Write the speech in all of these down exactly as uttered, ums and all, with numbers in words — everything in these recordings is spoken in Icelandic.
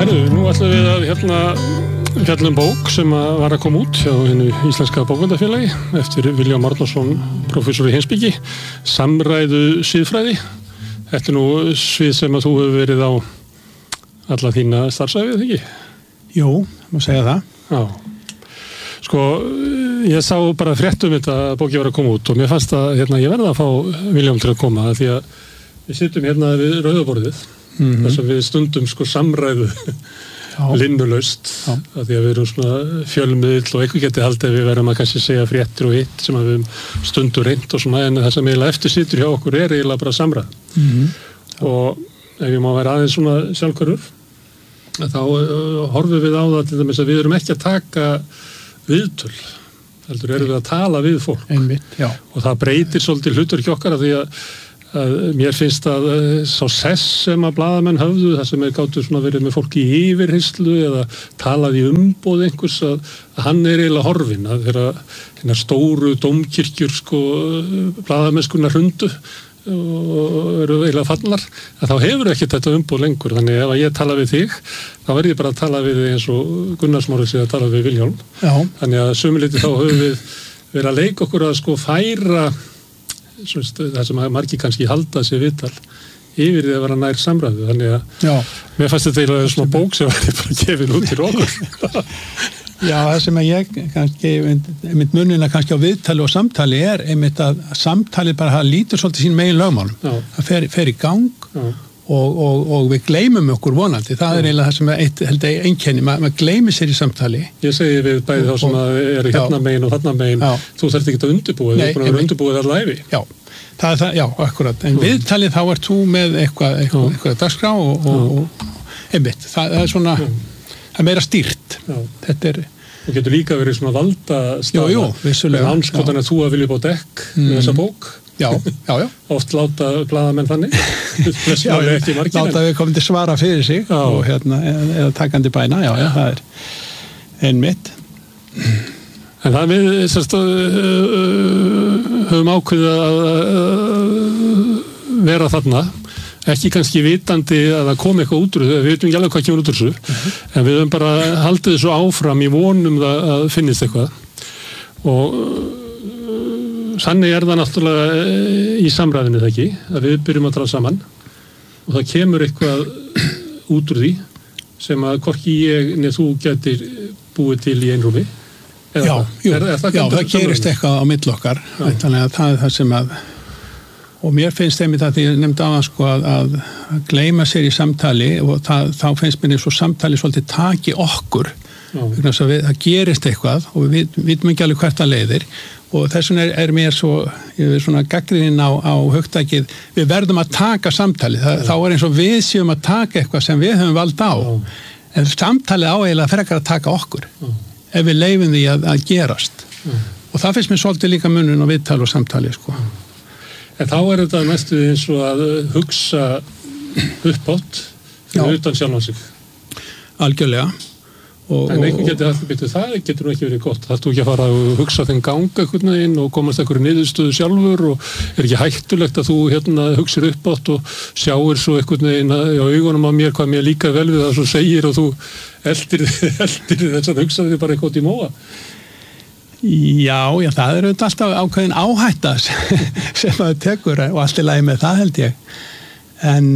Herru, nú ætlum við að hérna fjallum bók sem að var að koma út hjá hinu íslenska bókmennafélagi eftir Vilhjálm Árnason, prófessor í heimspeki, samræðu siðfræði. Þetta er nú svið sem að þú hefur verið á alla þína starfsæfi, eða ekki? Jú, má segja það. Já. Sko, ég sá bara frétt um þetta að bóki var að koma út og mér fannst að hérna, ég verði að fá Vilhjálm til að koma því að við sittum hérna við rauðaborðið mm-hmm. þar sem við stundum sko samræðu linnulaust af því að við erum svona fjölmiðl og eitthvað getið haldið að við verðum að kannski segja fréttir og hitt sem að við stundum reynd og svona en það sem eiginlega eftir situr hjá okkur er eiginlega bara samræð mm-hmm. og ef ég má vera aðeins svona sjálfhverfur þá uh, horfum við á það til dæmis að við erum ekki að taka viðtöl heldur erum við að tala við fólk Einmitt, já. Og það breytir svolítið hlutur ekki okkar af því að að mér finnst að sá sess sem að blaðamenn höfðu, það sem er gátu svona verið með fólki í yfirheyslu eða talað í umboð einhvers að, að hann er eiginlega horfinn að þeirra hérna stóru dómkirkjur sko blaðamennskunnar hrundu og eru eiginlega fallar að þá hefur ekki þetta umboð lengur þannig ef að ég tala við þig þá verð ég bara að tala við þig eins og Gunnar Smári sé að tala við Vilhjálm Já. Þannig að sömuleyti þá höfum við verið að leika okkur að sko færa það sem margir kannski halda sér viðtal yfir því að vera nær samræðu þannig að Já. mér fannst þetta eiginlega svona bók sem var bara gefin út til okkur Já, það sem að ég kannski einmitt munina kannski á viðtali og samtali er einmitt að samtali bara það lítur svolítið sín megin lögmálum það fer, fer í gang og, og, og við gleymum okkur vonandi það Já. Er eiginlega það sem er eitt held að einkenni Ma, maður gleymir sér í samtali Ég segi við bæði þá sem að eru hérna megin og þarna megin þú þarft ekki að undirbúa þú er búin að vera undirbúið allar ævi Já, það er það, já, akkurat en viðtalið þá ert þú með eitthvað eitthvað, eitthvað dagskrá og, og, og einmitt, það, það er svona það er meira stýrt þetta er og getur líka verið svona valda staða anskotan að þú að vilja bá dekk mm. með þessa bók Já, já, já. Oft láta blaðamenn þannig. já, ekki margir, láta við komum til svara fyrir sig já. Og hérna, eða takandi bæna, já, já, það er einmitt. En það við, sérst, höfum ákveðið að vera þarna, ekki kannski vitandi að það kom eitthvað út úr þessu, við veitum ekki alveg hvað kemur út úr þessu, uh-huh. en við höfum bara haldið þessu áfram í vonum það að finnist eitthvað. Og Þannig er það náttúrulega í samræðinu það ekki, að við byrjum að tala saman og það kemur eitthvað út úr því sem að hvorki ég neð þú getur búið til í einrúmi. Já, jú, er, er það, já það gerist eitthvað á milli okkar, þannig að það er það sem að, og mér finnst einmitt að því ég nefndi á það sko að, að, að gleyma sér í samtali og það, þá finnst mér eins og samtali svolítið taki okkur, þannig að við, það gerist eitthvað og við vitum ekki alveg hvert að leiðir og þess vegna er, er mér svo ég er svona gagnrýnin á, á hugtakið við verðum að taka samtali það, þá er eins og við séum að taka eitthvað sem við höfum vald á Já. En samtalið á eiginlega frekar að taka okkur Já. Ef við leifum því að, að gerast Já. Og það finnst mér svolítið líka munun á viðtali og samtali sko. En þá er þetta næstu eins og að hugsa uppátt fyrir utan sjálfan sig Algjörlega Og, en einhvern getur það, betur, það getur nú ekki verið gott það þú ekki að fara að hugsa þenn ganga einhvern veginn og komast einhverju niðurstöðu sjálfur og er ekki hættulegt að þú hérna hugsir upp átt og sjáir svo einhvern veginn á augunum á mér hvað mér líka vel við það svo segir og þú eldir, eldir þess að hugsa þig bara eitthvað í móa Já, já, það er auðvitað alltaf ákveðin áhætta sem það tekur og allt í lagi með það held ég en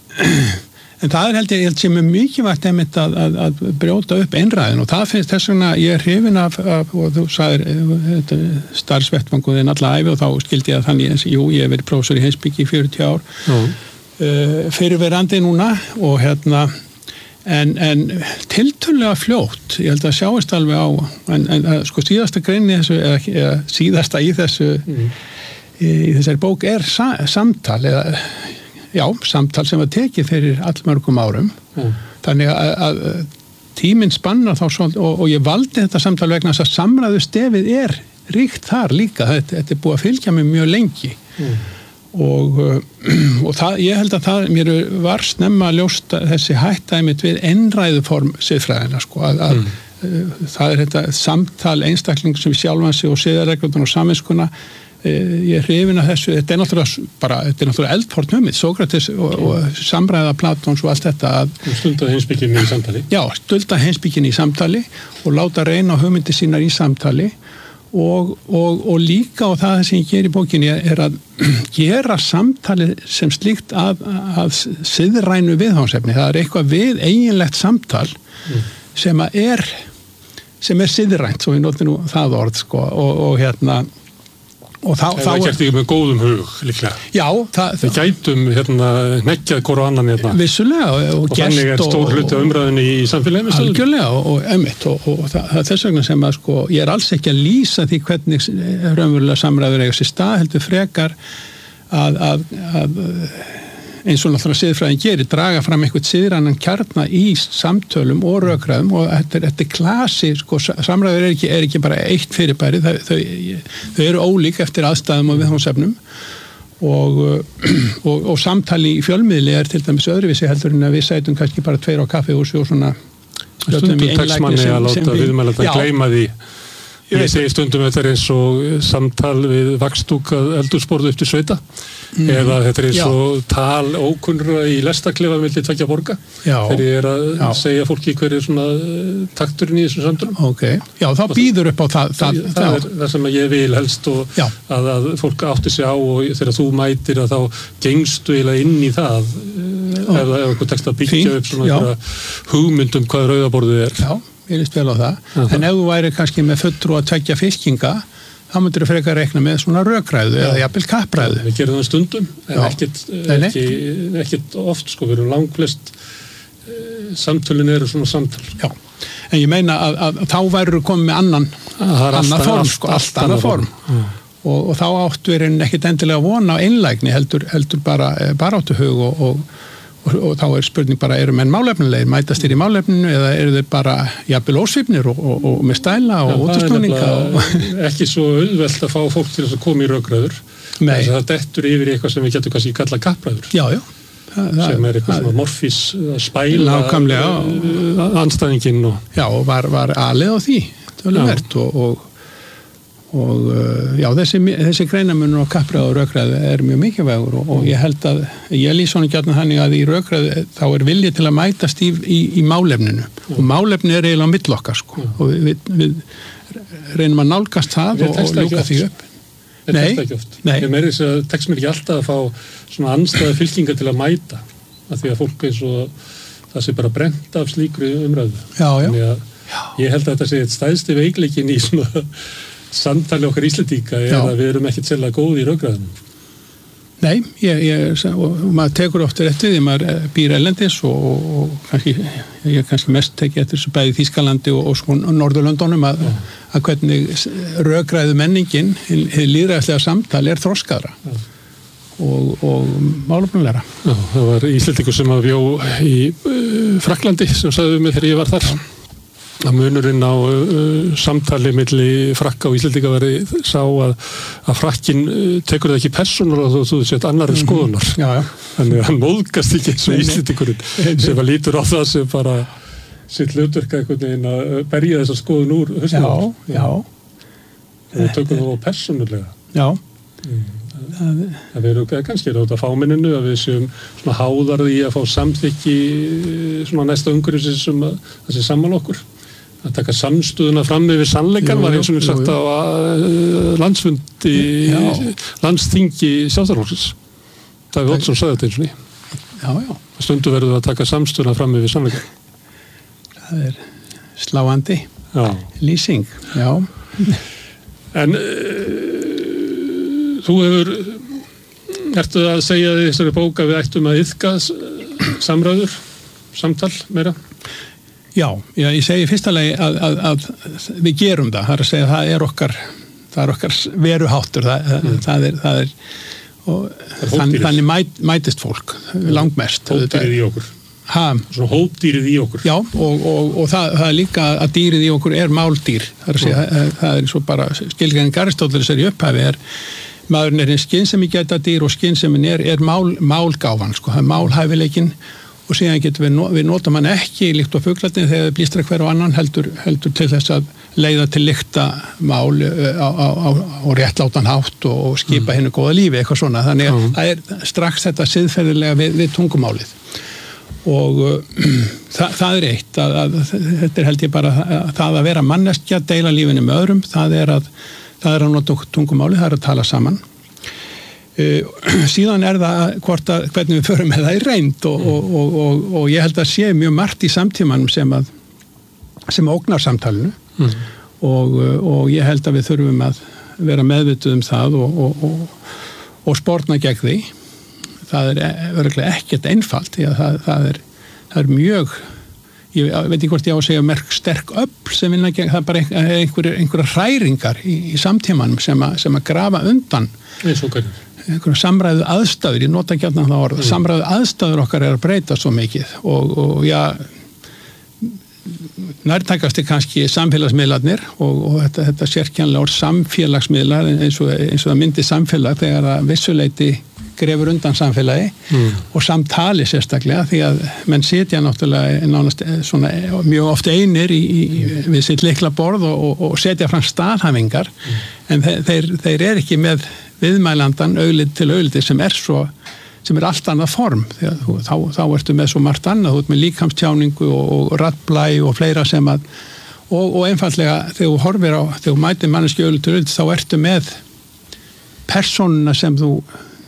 En það er held ég, ég held sem er mikilvægt einmitt að, að, að brjóta upp einræðin og það finnst þess vegna ég er hrifin af, af og þú sagðir starfsvettvanguðin alla æfi og þá skildi ég að þannig eins, jú, ég hef verið prófessor í heimspeki í fjörutíu ár uh, fyrirverandi núna og hérna en, en tiltölulega fljótt, ég held að sjáist alveg á, en, en sko síðasta greinni þessu, eða, eða síðasta í þessu mm. í, í þessari bók er sa, samtal eða Já, samtal sem var tekið fyrir allmörgum árum. Mm. Þannig að, að tíminn spannar þá svolítið og, og ég valdi þetta samtal vegna þess að samræðu stefið er ríkt þar líka. Þetta, þetta er búið að fylgja mig mjög lengi. Mm. Og, og það, ég held að það, mér var snemma að ljósta þessi hættæmið við einræðuform siðfræðina, sko. Að, að, mm. Það er þetta samtal einstakling sem sjálfan sig og siðareglunum og samvinskuna ég er hrifinn af þessu, þetta er náttúrulega bara, þetta er náttúrulega eldfort hugmynd, Sókrates og, og samræða Platons og allt þetta að stunda heimspekinni í samtali já, stunda heimspekinni í samtali og láta reyna á hugmyndi sínar í samtali og, og, og líka og það sem ég ger í bókinni er að gera samtali sem slíkt að, að siðrænu viðfangsefni, það er eitthvað við eiginlegt samtal mm. sem að er sem er siðrænt, svo við notum nú það orð sko, og, og hérna og þá, þá er gert ekki með góðum hug líklega. Já, það við gætum hérna hneggjað hvort og annan hérna. Vissulega og, og, og þannig er stór hluti á umræðinni í samfélaginu. Algjörlega og, og emitt og, og það, það er þess vegna sem að sko ég er alls ekki að lýsa því hvernig raunverulega samræður eiga sér stað, heldur frekar að, að, að eins og náttúrulega siðfræðin gerir, draga fram eitthvað siðrannan kjarna í samtölum og rökræðum og þetta er, þetta er klasi, sko, samræður er ekki, er ekki bara eitt fyrirbæri, þau, þau, þau eru ólík eftir aðstæðum og viðfangsefnum og, og, og samtali í fjölmiðli er til dæmis öðruvísi heldur en að við sætum kannski bara tveir á kaffihúsi og svona stundum tekstmanni að láta viðmælanda gleyma því. Ég segi stundum þetta er eins og samtal við vakstúkað eldursporðu upp til sveita mm. eða þetta er eins og tal ókunnra í lestaklefa milli tveggja borga þegar ég er að já. segja fólki hver er svona takturinn í þessum samtalum. Okay. Já, þá býður upp á það. Það, það, það er það sem ég vil helst og að, að fólk átti sig á og þegar þú mætir að þá gengstu eiginlega inn í það já. ef það er eitthvað tekst að byggja upp svona hugmyndum hvað rauðaborðið er. Já. Ég líst vel á það, uh-huh. en ef þú væri kannski með fulltrú að tveggja fylkinga þá myndir þú frekar reikna með svona rökræðu eða jafnvel kappræðu. Við gerum það stundum en ekkert, ekki, ekkert oft sko, við erum langflest e, samtölin eru svona samtal. Já, en ég meina að, að, að þá væru komið með annan annan form, sko, allt annan form uh. og, og þá áttu við ekkert endilega vona á einlægni heldur, heldur bara baráttuhug og, og Og, og þá er spurning bara, eru menn málefnilegir, mætast þér í málefninu eða eru þeir bara jafnvel ósvipnir og, og, og með stæla og útúrsnúninga? Það er ekki svo auðvelt að fá fólk til þess að koma í rökræður. Þess að það dettur yfir eitthvað sem við getum kannski kalla kappræður. Já, já. Það, sem er eitthvað svona morfís að spæla andstæðinginn. Og... Já, og var, var alið á því, töluvert og... og og já, þessi, þessi greinamunur á kappræðu og rökræðu er mjög mikilvægur og, og ég held að, ég lýs svona gjarnan þannig að í rökræðu þá er vilji til að mætast í, í, í málefninu og málefni er eiginlega á milli okkar sko og við, við, við reynum að nálgast það og, og ljúka því upp. Þetta tekst ekki oft. Nei. Ég meiri þess að tekst mér ekki alltaf að fá svona anstæða fylkingar til að mæta af því að fólk eins og það sé bara brent af slíkri umræðu. Já, já. Þannig að já. Ég held að þetta sé eitt stæðsti veikleikin í svona samtali okkar Íslendinga er að við erum ekkert sérlega góði í rökræðunum. Nei, ég, ég, og maður tekur ofta eftir því maður býr erlendis og, og kannski, ég er kannski mest tekið eftir þessu bæði Þýskalandi og, og sko Norðurlöndunum að, að hvernig rökræðu menningin, hið lýðræðislega samtali er þroskaðra og, og málefnilegra. Já, það var Íslendingur sem að bjó í uh, Frakklandi sem sagði mig þegar ég var þar. Að munurinn á uh, samtali milli Frakka og Íslendinga verið sá að, að Frakkin uh, tekur það ekki persónulega og þú sett annarri skoðunar. Já, já. Þannig að hann móðgast ekki eins og Íslendingurinn sem að lítur á það sem bara sitt hlutverk einhvern veginn að berja þessa skoðun úr höstum. Já, já. Og tökum það á persónulega. Já. Mm. Það, það verður kannski er þetta fámenninu að við séum svona háðarði í að fá samþykki svona næsta umhverfis sem að það sé saman okkur. Að taka samstöðuna fram yfir sannleikan var eins og við sagt á landsfundi landsþingi Sjálfstæðisflokksins. Davíð Oddsson sagði þetta eins og ný. Já, já. Stundu verður að taka samstöðuna fram yfir sannleikan. Það er sláandi já. Lýsing, já. En uh, þú hefur ertu að segja í þessari bók að við ættum að iðka samræður, samtal meira? Já, já, ég segi fyrsta lagi að, að, að við gerum það, það er að segja að það er okkar, það er okkar veruháttur, það, mm. það er, það er, og þann, þannig mæt, mætist fólk, langmest. Hópdýrið í okkur. Ha? Svona hópdýrið í okkur. Já, og, og, og það, það er líka að dýrið í okkur er máldýr, það er að segja, mm. það, það er svo bara, skilgreining Aristóteles er í upphafi, er, maðurinn er einn skynsemi gæta dýr og skynsemin er, er mál, málgáfan, sko, það er málhæfileikinn og síðan getum við, við notum hann ekki líkt á fuglarnir þegar við blístra hver og annan heldur, heldur til þess að leiða til lykta mál á, á, á, á réttlátan hátt og, og skipa mm. hennu góða lífi, eitthvað svona. Þannig að mm. það er strax þetta siðferðilega við, við tungumálið. Og uh, það, það er eitt, að, að, þetta er held ég bara að, það að vera manneskja, deila lífinu með öðrum, það er að, það er að nota tungumálið, það er að tala saman. Uh, síðan er það hvort að, hvernig við förum með það í reynd og, og, og, og, og ég held að sé mjög margt í samtímanum sem að sem ógnar samtalinu mm. og, og ég held að við þurfum að vera meðvituð um það og, og, og, og sporna gegn því. Það er örgulega ekkert einfalt því að það, það, er, það er mjög, ég veit ekki hvort ég á að segja merk sterk öfl sem vinna gegn, það er bara einhverja einhver hræringar í, í samtímanum sem, a, sem að grafa undan einhverja samræðu aðstæður, ég nota ekki alltaf það orð, mm. samræðu aðstæður okkar er að breyta svo mikið og, og já, nærtækast er kannski samfélagsmiðlarnir og, og þetta, þetta sérkjænlega orð samfélagsmiðlar eins og, eins og það myndi samfélag þegar að vissuleiti grefur undan samfélagi mm. og samtali sérstaklega því að menn sitja náttúrulega nánast svona mjög oft einir í, í, við sitt likla borð og, og, og setja fram staðhæfingar mm. en þeir, þeir, þeir er ekki með viðmælandan auglið til auglið sem er svo sem er allt annað form þegar þú, þá, þá ertu með svo margt annað, þú ert með líkamstjáningu og, og raddblæ og fleira sem að og, og einfallega þegar þú horfir á þegar þú mætir manneskju auglið til auglið þá ertu með persónuna sem þú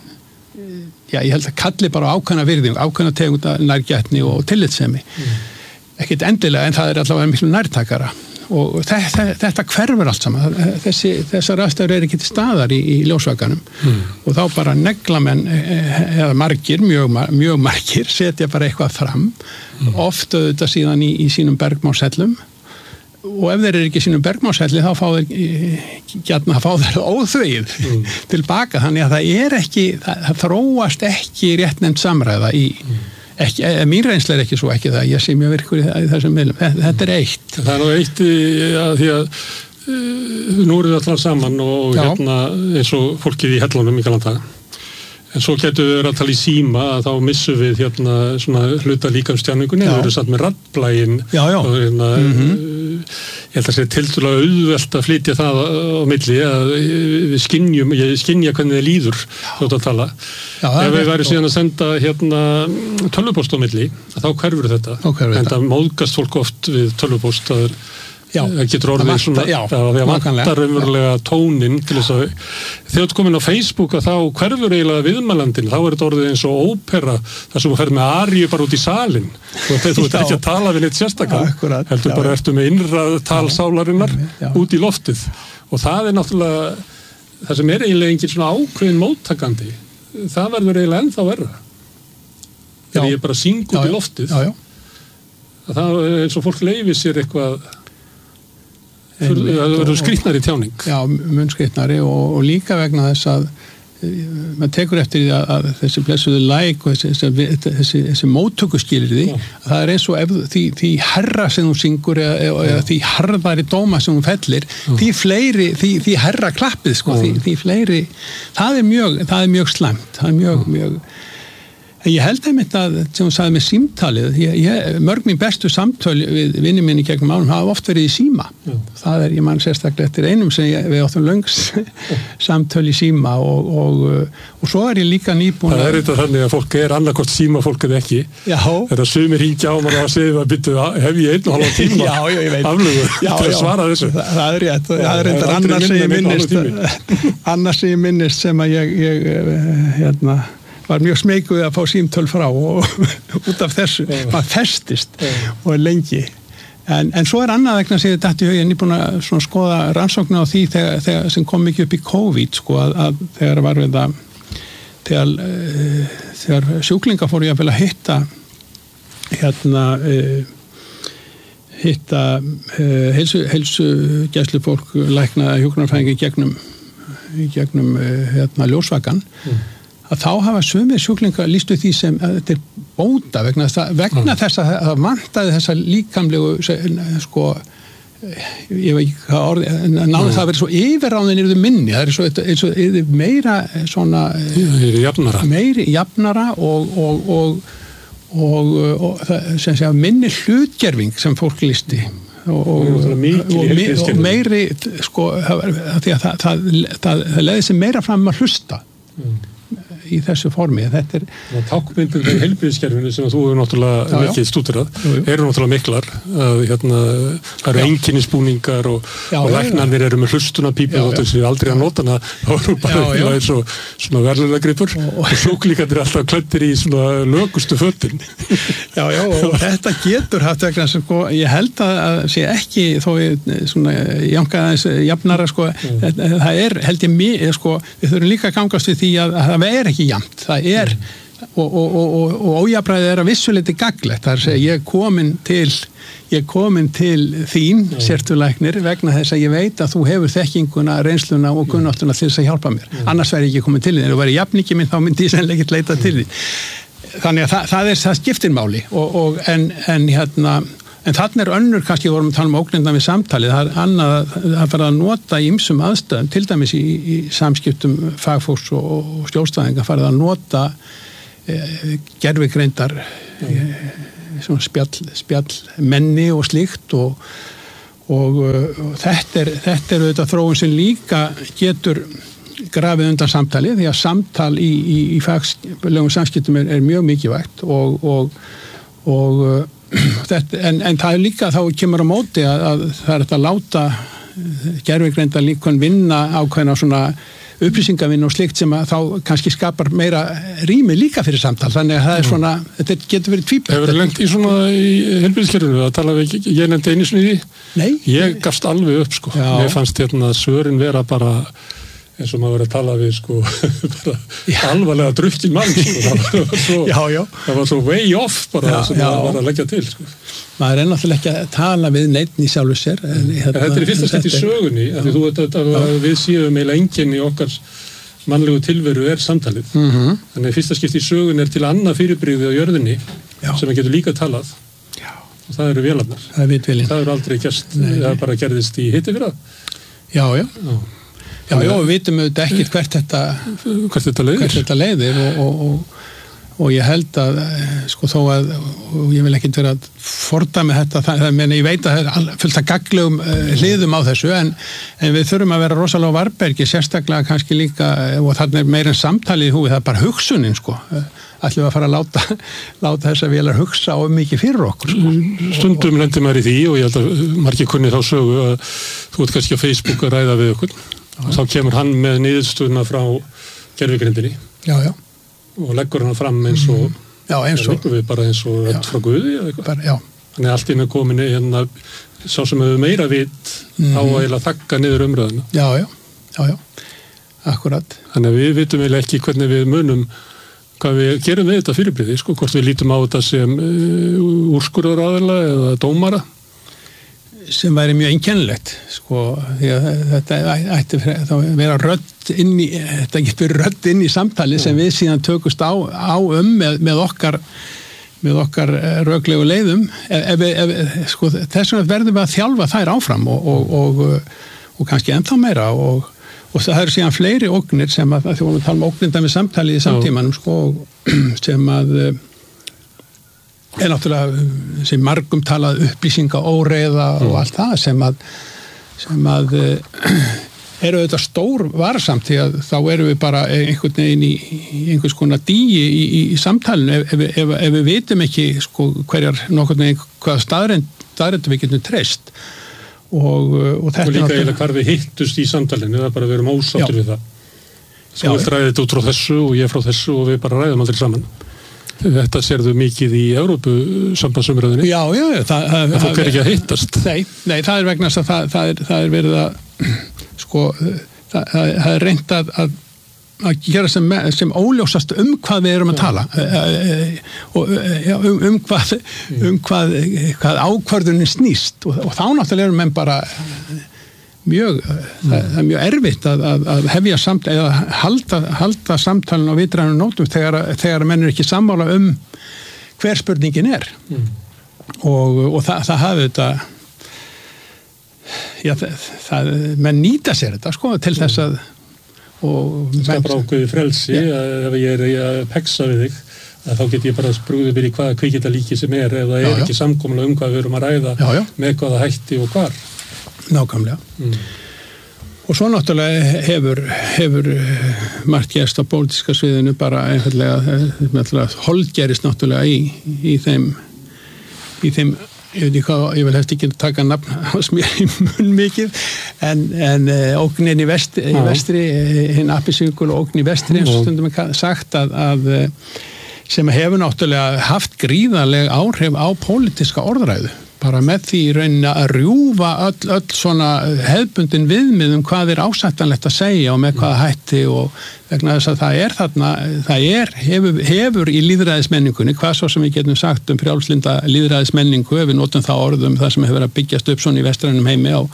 já, ég held að kalli bara ákveðna virðing, ákveðna tegunda nærgætni og tillitssemi. Mm. Ekkert endilega, en það er allavega miklu nærtakara. Og þetta, þetta hverfur allt saman. Þessi, þessar aðstæður er ekki til staðar í, í ljósvakanum. Mm. Og þá bara negla menn, eða margir, mjög, mjög margir, setja bara eitthvað fram. Mm. Oft auðvitað síðan í, í sínum bergmálshellum. Og ef þeir eru ekki sínum bergmálshelli þá fá þeir gætna að fá þeir óþvegið mm. tilbaka, þannig að það er ekki það, það þróast ekki réttnefnd samræða í, mm. ekki, mín reynsla er ekki svo ekki það, ég sé mjög virkur í, í þessum miðlum, þetta, þetta er eitt. Það er nú eitt í að því að uh, nú eru við allar saman og Já. hérna eins og fólkið í hellunum í galanda. En svo getur við verið að tala í síma að þá missum við hérna svona hluta líkamstjáningunni, við erum satt með raddblægin og hérna mm-hmm. ég held að segja tildulega auðvelt að flytja það á milli að við skynjum, ég skynja hvernig þið líður þótt að tala. Já, ef við væri síðan að senda hérna tölvupóst á milli, þá hverfur þetta. En það móðgast fólk oft við tölvupóst að Já, það getur orðið það svona, já, það vantar raunverulega tónin til þess að þegar þú komin á Facebook að þá hverfur eiginlega viðmælandin, þá er þetta orðið eins og ópera, þar sem þú fer með aríu bara út í salin, þú ert ekki að tala við neitt sérstaklega, heldur já, bara ertu með innrað talsálarinnar já. Út í loftið og það er náttúrulega það sem er eiginlega engin svona ákveðin móttakandi, það verður eiginlega ennþá verra þegar ég bara syng út í loftið já, já. Það er eins og fólk leyfir sér eitthvað það verður skrýtnari tjáning. Já, mun skrýtnari og, og líka vegna þess að maður tekur eftir því að, að þessi blessuðu læk og þessi, þessi, þessi, þessi móttökuskilyrði, það er eins og ef, því, því herra sem þú syngur eða, eða því harðari dóma sem þú fellir, Já. Því fleiri, því, því herra klappið sko, því, því fleiri, það er mjög, það er mjög slæmt, það er mjög, mjög En ég held einmitt að, sem hún sagði með símtalið, ég, ég, mörg mín bestu samtöl við vinni minni gegnum ánum hafa oft verið í síma. Já. Það er, ég man sérstaklega eftir einum sem ég, við áttum löngs samtöl í síma og, og, og svo er ég líka nýbúin að... Það er eitthvað þannig að fólk er annarkort síma fólk eða ekki. Já. Þegar sumir hringja á mann og segja að byrju, hef ég einn og halva tíma já, já, ég veit. Aflögu til að svara þessu. Það, það er rétt. Það er reyndar annars sem ég minnist, annars sem ég minnist sem að ég, ég hérna, var mjög smeykuð að fá símtöl frá og út af þessu, maður festist og er lengi. En, en svo er annað vegna sem þetta í hugin, ég er búin að svona skoða rannsóknar á því þegar, þegar sem kom mikið upp í COVID, sko, að, að þegar var við það, þegar, uh, þegar sjúklinga fóru ég að vilja hitta, hérna, uh, hitta uh, heilsu, heilsu gæslufólk, lækna hjúkrunarfræðingi gegnum, gegnum uh, hérna, ljósvakan, mm. að þá hafa sumir sjúklingar lýstu því sem að þetta er bóta vegna þess að, vegna mm. þess að það vantaði þessa líkamlegu sko, ég veit ekki hvað orði náðu mm. það að vera svo yfirráðin yfir minni, það er svo, eins og yfir meira svona meiri jafnara meiri jafnara og, og, og, og, og það, sem sé að minni hlutgerfing sem fólk listi og, og, og, og meiri sko, því að það, það, það, það leiði sem meira fram að hlusta mm. í þessu formi. Þetta er tákmyndir í heilbrigðiskerfinu sem þú hefur náttúrulega mikið stúderað eru náttúrulega miklar að hérna það eru einkennisbúningar og, og læknarnir eru með hlustunarpípu og þessi aldrei að nota hana þá eru bara já, já. eins og svona verðlaunagripur og, og sjúklíkarnir alltaf klæddir í svona lögustu fötin. Já, já, og þetta getur haft vegna sko, ég held að sé ekki þó ég svona jankaðins jafnara sko, það er held ég mig, sko, við þurfum líka að gangast við því að, að það er ekki jafnt, það er mm. og, og, og, og ójafnræði er að vissuleiti gagnlegt, það er að segja ég er komin til ég er komin til þín mm. sértulæknir vegna þess að ég veit að þú hefur þekkinguna, reynsluna og kunnáttuna til þess að hjálpa mér, mm. annars væri ég ekki komin til þín, ef þú væri jafningi minn þá myndi ég sennilega ekki leita til þín þannig að það, það er það skiptir máli og, og en, en hérna en þarna er önnur, kannski vorum að tala um ógnirna við samtalið, það er annað að fara að nota í ýmsum aðstæðum, til dæmis í, í samskiptum fagfólks og, og stjórnstæðinga fara að nota e, gervigreindar e, svona spjall, spjall menni og slíkt og, og, og þetta er þetta er auðvitað þróun sem líka getur grafið undan samtali því að samtal í, í, í faglegum samskiptum er, er mjög mikilvægt og, og, og Þetta, en, en það er líka þá kemur á móti að, að það er þetta að láta gervigreinda líkon vinna ákveðna svona upplýsingavinn og slikt sem að þá kannski skapar meira rými líka fyrir samtal þannig að það er svona, þetta getur verið tvíbært. Hefur þið lengt í svona í heilbrigðiskerfinu að tala við ekki, ég nefndi einu sinni í því? Nei. Ég gafst alveg upp sko, Já. Mér fannst hérna svörin vera bara eins og maður verið að tala við sko bara alvarlega drukkin mann sko. það, var svo, já, já. það var svo way off bara já, sem maður var að leggja til sko. Maður er náttúrulega ekki að tala við neitt í sjálfu sér en, hérna, þetta er í fyrsta skipti í sögunni af því þú veit að við séum eiginlega enginn í okkar mannlegu tilveru er samtalið mm-hmm. þannig að fyrsta skipti í sögunni er til annað fyrirbrigði á jörðinni já. Sem getur líka talað já. Og það eru vélarnar það er, það er aldrei gerst það bara gerðist í hitti fyrir það já, já, já. Já, já, við vitum auðvitað ekkert hvert þetta, hvert þetta leiðir, hvert þetta leiðir og, og, og, og ég held að, sko þó að, og ég vil ekkert vera að fordæmi þetta, það, það meni, ég veit að það er fullt af gagnlegum uh, hliðum á þessu, en, en við þurfum að vera rosalega á varbergi, sérstaklega kannski líka, og þarna er meira en samtalið í húfi, það er bara hugsunin, sko. Ætlum við að fara að láta, láta þess að vélar hugsa of mikið fyrir okkur sko. Stundum lendir maður í því og ég held að margir kunni þá sögu að þú ert kannski á Facebook að ræða við okkur og þá kemur hann með niðurstöðuna frá gervigrindinni já, já. Og leggur hann fram eins og já, eins og við bara eins og rödd frá Guði eða eitthvað já. Þannig að allt inn er komin hérna sá sem hefur meira vit mm. á að eiginlega þakka niður umræðuna já, já, já, já, akkurat Þannig að við vitum eiginlega ekki hvernig við munum hvað við gerum við þetta fyrirbrigði sko, hvort við lítum á þetta sem uh, úrskurðaraðila eða dómara sem væri mjög einkennilegt sko, því að þetta ætti þá vera rödd inn í þetta getur rödd inn í samtali sem við síðan tökust á, á um með, með okkar með okkar röglegu leiðum ef, ef, sko, þess vegna verðum við að þjálfa þær áfram og, og, og, og kannski ennþá meira og, og það eru síðan fleiri ógnir sem að því vorum að tala um ógnirna með samtali í samtímanum sko, sem að er náttúrulega sem margum talað upplýsinga óreiða og allt það sem að sem að eru auðvitað stór varsamt því að þá erum við bara einhvern veginn í, í einhvers konar dýi í, í, í samtalinu ef, ef, ef, ef við vitum ekki sko hverjar nokkurn veginn hvaða staðrend, staðrend við getum treyst og, og þetta og líka eiginlega hvar við hittust í samtalinu það er bara að við erum ósáttur við það svo við ræðum þetta út frá þessu og ég frá þessu og við bara ræðum aldrei saman Þetta sérðu mikið í Evrópusambandsumræðinni. Já, já, já. Það, það, það fólk er ekki að hittast. Nei, nei, það er vegna þess að það, það, er, það er verið að, sko, það, það er reynt að, að, að gera sem, sem óljósast um hvað við erum að tala. Og um, um hvað, um hvað, hvað ákvörðunin snýst. Og, og þá náttúrulega erum menn bara mjög, mm. það, það er mjög erfitt að, að, að hefja samt, eða halda, halda samtalin á vitrænum nótum þegar, þegar menn er ekki sammála um hver spurningin er mm. og, og það, það hafi þetta já, það, það, menn nýta sér þetta sko til mm. þess að og skapar ákveði frelsi ja. Ef ég er að peksa við þig að þá get ég bara sprúðið mér í hvaða kvikindalíki sem er ef það Já, er já. ekki samkomulag um hvað við erum að ræða Já, já. með hvaða hætti og hvar. Nákvæmlega. Mm. Og svo náttúrulega hefur, hefur margt gerst á pólitíska sviðinu bara einfallega holdgerist náttúrulega í, í þeim, í þeim, ég veit ekki hvað, ég vil hefst ekki taka nafn hans mér í munn mikið, en, en ógnin í, vest, í vestri, hinn appisvíkul og ógnin í vestri, eins og stundum er sagt að, að sem hefur náttúrulega haft gríðarleg áhrif á pólitíska orðræðu. Bara með því í rauninni að rjúfa öll, öll svona hefðbundin viðmið um hvað er ásættanlegt að segja og með hvaða hætti og vegna þess að það er þarna, það er, hefur, hefur í lýðræðismenningunni, hvað svo sem við getum sagt um frjálslinda lýðræðismenningu, ef við notum það orðum það sem hefur að byggjast upp svona í vestrænum heimi á,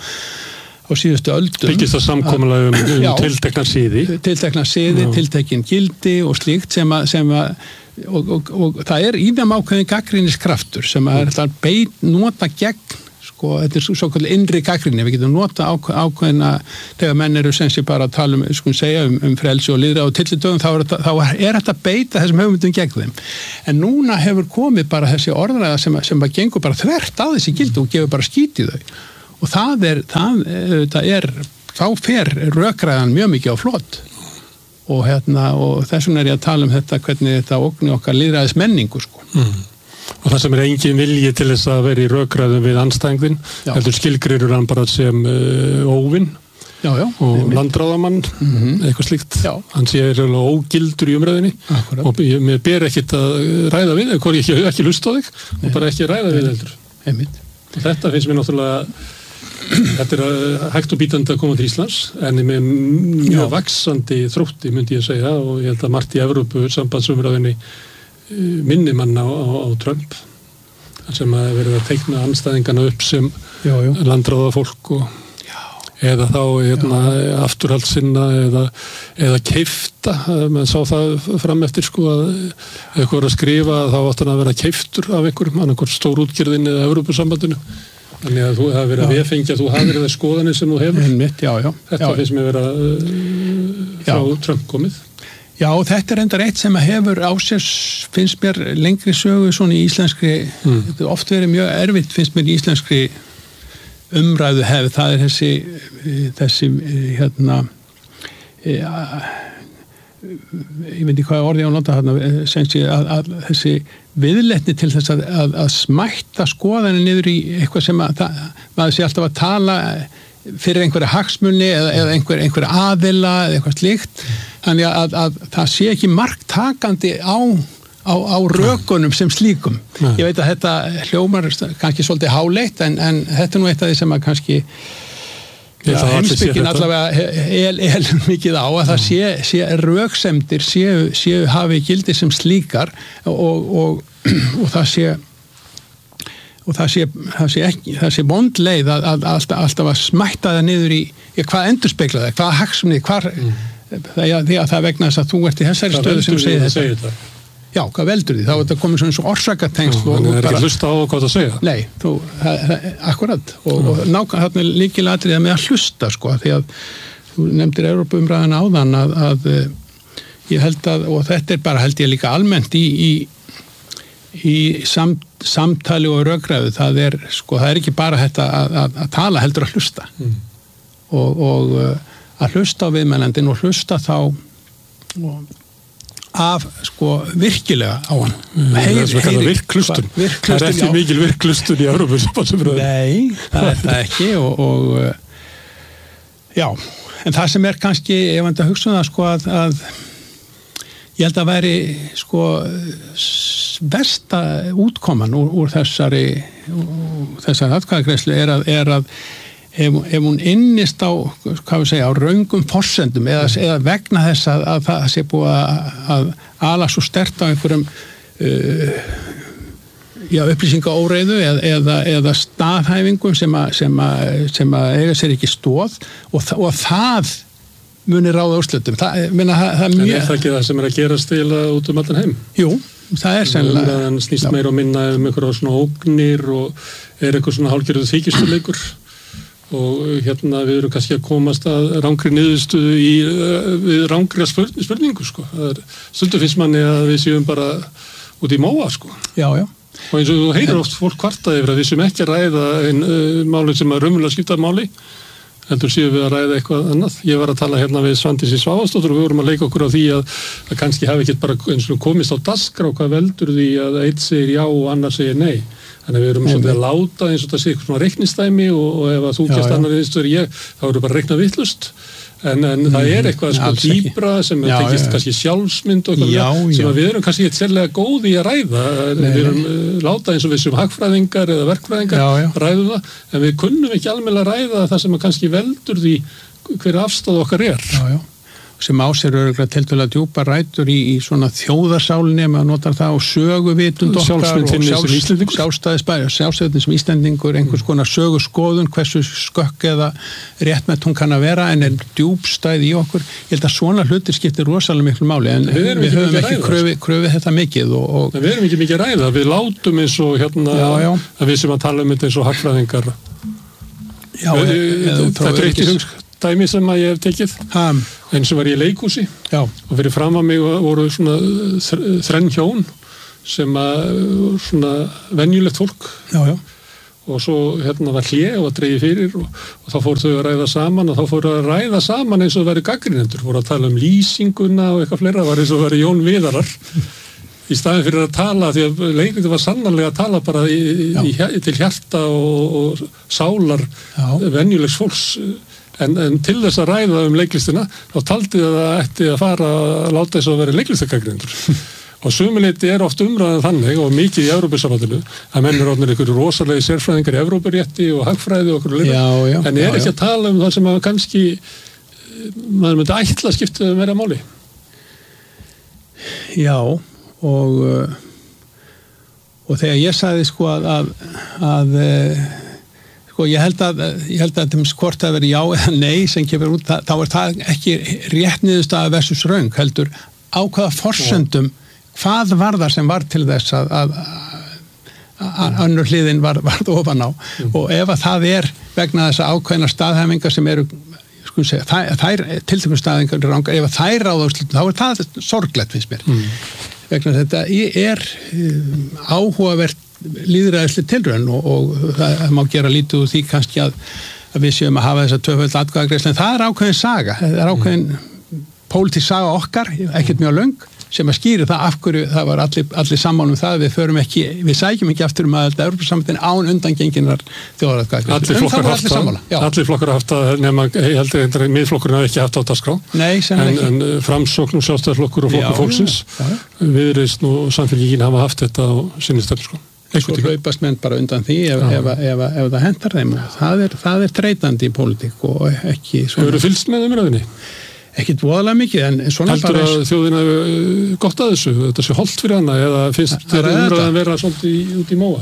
á síðustu öldum. Byggist það samkomulega um, um Já, tiltekna siði. Tiltekna siði, Já. Tiltekin gildi og slíkt sem að, sem að Og, og, og það er í þeim ákveðin gagnrýniskraftur sem er mm. beit, nota gegn, sko, þetta er svo kallið innri gagnrýni, við getum nota ákveð, ákveðina þegar menn eru sem sé bara að tala um, sko, segja um, um frelsi og lýðræði og tyllidögum, þá er, þá er þetta að beita þessum hugmyndum gegn þeim. En núna hefur komið bara þessi orðræða sem, sem bara gengur bara þvert á þessi gildi og gefur bara skít í þau. Og það er, það, það er, þá fer rökræðan mjög mikið á flot. Og, hérna, og þess vegna er ég að tala um þetta hvernig þetta ógni okkar lýðræðis menningu sko. Mm. Og það sem er engin vilji til þess að vera í rökræðum við andstæðingin, heldur skilgreyrur hann bara sem uh, óvinn já, já, og landráðamann, mm-hmm. eitthvað slíkt. Já. Hann sé ógildur í umræðinni Akkurat. Og ég, mér ber ekkit að ræða við, hvort ég ekki, ekki lust á þig Nei. Og bara ekki ræða við heldur. Einmitt. Og þetta finnst mér náttúrulega Þetta er hægt og bítandi að koma til Íslands en með mjög vaxandi þrótti myndi ég segja og ég held að margt í Evrópu sambandsumræðinni minni mann á, á, á Trump sem að verið að teikna andstæðingana upp sem landráða fólk og eða þá hérna, afturhaldssinna eða, eða keifta menn sá það fram eftir sko að ef eitthvað er að skrifa þá átt hann að vera keiftur af einhverjum, annarkvort stórútgerðin eða Evrópusambandinu. Þannig að þú hafi verið að vefengja, þú hafi verið að skoðanir sem þú hefur. Mitt, já, já. Þetta já. Finnst mér vera uh, frá já. Trump komið. Já, þetta er endar eitt sem að hefur á sér, finnst mér lengri sögu svona í íslenskri, mm. þetta er oft verið mjög erfitt, finnst mér í íslenskri umræðu hefð, það er þessi, þessi, hérna, ja, ég veit ekki hvað orðið á að nota þarna, sem sé að, að þessi viðleitni til þess að, að, að smætta skoðanir niður í eitthvað sem að það, maður sé alltaf að tala fyrir einhverja hagsmuni eða, eða einhver, einhver aðila eða eitthvað slíkt þannig að, að, að það sé ekki marktakandi á, á, á rökunum sem slíkum. Nei. Ég veit að þetta hljómar kannski svolítið háleitt en, en þetta er nú eitt af því sem að kannski Já, heimspekin allavega el, el mikið á að það sé, sé röksemdir séu, séu hafi gildi sem slíkar og, og, og það sé og það sé, það sé, ekki, það sé bondleið að, að alltaf, alltaf að smætta það niður í ja, hvað endurspegla það, hvað hagsmunni, hvað mm. það, ja, því að það vegna þess að þú ert í þessari stöðu sem segir þetta. þetta. Já, hvað veldur því? Þá er þetta komið svona eins og orsakatengsl. Það er ekki hlusta á hvað það segja. Nei, þú, það, það, akkurat. Og, og nákvæmlega þarna er lykilatriði með að hlusta, sko, því að þú nefndir Evrópuumræðuna áðan að, að ég held að, og þetta er bara held ég líka almennt í, í, í samt, samtali og rökræðu, það er, sko, það er ekki bara þetta að, að, að tala heldur að hlusta. Mm. Og, og að hlusta á viðmælandin og hlusta þá og af sko virkilega á hann. Heyr, það er virklustun. Það er ekki mikil virklustun í Evrópusambandsumræðu. Nei, það er það ekki og, og já, en það sem er kannski, ég vant að hugsa um það sko að, að ég held að væri sko versta útkoman úr, úr þessari úr þessari atkvæðagreiðslu er að, er að Ef, ef hún innist á, hvað við segja, á raungum forsendum eða, eða vegna þess að, að það sé búið að, að ala svo sterkt á einhverjum uh, já, upplýsingaóreiðu eða, eða, eða staðhæfingum sem að, sem að, sem að eiga sér ekki stóð og, og það muni ráða úrslitum. Það, minna, það, það mjög... En er það ekki það sem er að gerast til út um allan heim? Jú, það er sennilega. Það snýst meira og minna um einhverja svona ógnir og er eitthvað svona hálfgerður þykjustuleikur. Og hérna við erum kannski að komast að rángri niðurstuðu í við rángri spurningu sko. Það er stundum finnst manni að við séum bara út í móa, sko. Já, já. Og eins og þú heyrir oft fólk kvartað yfir að við sem ekki að ræða einn uh, máli sem að raunverulega skipta máli, heldur séum við að ræða eitthvað annað. Ég var að tala hérna við Svandísi Svavarsdóttur og við vorum að leika okkur á því að, að kannski hafi ekki bara eins og komist á dagskrá hvað veldur því að einn segir já og annar segir nei. Þannig að við erum svolítið að láta eins og það sé eitthvað svona reiknistæmi og, og ef að þú já, gæst já. annar einstöður ég, þá eru bara að reikna vittlust. En, en mm, það er eitthvað sko dýpra sem já, tekist já. kannski sjálfsmynd og eitthvað já, sem já. að við erum kannski ekki sérlega góð í að ræða. Nei, við erum uh, láta eins og við sem hagfræðingar eða verkfræðingar já, já. ræðum það, en við kunnum ekki almennilega ræða það sem að kannski veldur því hver afstáð okkar er. Já, já. Sem á sér örgulega tiltölulega djúpa rætur í, í svona þjóðarsálinni ef maður notar það og söguvitund okkar og sjálfs, sjálfstæðisbæri sjálfstæðin sem Íslendingur, einhvers konar söguskoðun, hversu skökk eða réttmætt hún kann að vera en er djúpstæð í okkur. Ég held að svona hlutir skiptir rosalega miklu máli en við, við höfum ekki kröfið kröfi þetta mikið og, og við erum ekki mikið að ræða, við látum eins og hérna já, já. að við sem að tala um þetta eins og hagfræðingar. Já, þetta er eitt í hugsk dæmi sem að ég hef tekið ha. eins og var ég í leikhúsi já. og fyrir fram að mig voru svona þrenn hjón sem að svona venjulegt fólk já, já. og svo hérna var hlé og að dreigi fyrir og, og þá fór þau að ræða saman og þá fór að ræða saman eins og það væri gagnrýnendur, fór að tala um lýsinguna og eitthvað fleira, var eins og það væri Jón Viðarar í staðin fyrir að tala því að leikritið var sannarlega að tala bara í, í, til hjarta og, og sálar venjulegs fólks En, en til þess að ræða um leiklistina þá taldi það að ætti að fara að láta þess að vera leiklistakagrindur og sumuleyti er oft umræðan þannig og mikið í Evrópusambandinu að menn er orðnir einhverju rosalegi sérfræðingar í Evrópurétti og hagfræði og okkur leira en er ekki já. Að tala um það sem að kannski maður myndi ætla að skipta meira máli. Já og og þegar ég sagði sko að að, að Sko, ég held að, ég held að þeim hvort að vera já eða nei sem kemur út, þá er það ekki rétt niðurstaða versus röng, heldur ákvaða forsendum, hvað var það sem var til þess að, að, að önnur hliðin var, var ofan á mm. og ef að það er vegna þess að ákveðna staðhæfingar sem eru, sko segja, þær, þær tiltökum staðhæfingar rangar, ef að þær ráða úr slutum, þá er það sorglegt finnst mér. Mm. Vegna þetta er um, áhugavert lýðræðislega tilraun og, og það má gera lítið úr því kannski að, að við séum að hafa þessa tvöföld atkvæðagreiðslu en það er ákveðin saga, það er ákveðin mm. pólitísk saga okkar, ekkert mjög löng sem að skýri það af hverju það var allir, allir saman um það, við förum ekki við sækjum ekki aftur um að þetta Evrópusambandið án undangenginnar þjóðaratkvæðagreiðslu allir flokkar haft það, allir flokkar haft það nema, ég held að miðflokkurinn hafi ekki haft á dagskrá en, en Framsókn og Sjálfstæðisflokkur og Flokkur fólksins Viðreisn og Samfylkingin hafa haft þetta á sinni stefnu sko. Svo hlaupast menn bara undan því ef, ef, ef, ef, ef það hentar þeim og það er, það er þreytandi í pólitík og ekki svona... Hefur þú fylgst með umræðinni? Ekkert voðalega mikið en svona heldur bara... Heldur að þjóðina hefur gott að þessu, þetta sé holdt fyrir hana eða finnst þér umræðin vera svolítið út í móa?